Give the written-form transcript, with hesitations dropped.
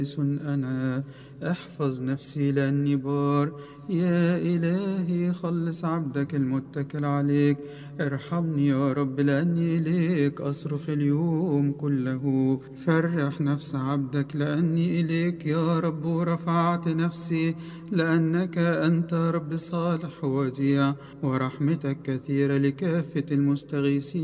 أنا احفظ نفسي لأني بار. يا إلهي خلص عبدك المتكل عليك. ارحمني يا رب لأني إليك أصرخ اليوم كله. فرح نفس عبدك لأني إليك يا رب رفعت نفسي، لأنك أنت رب صالح وديع، ورحمتك كثيرة لكافة المستغيثين.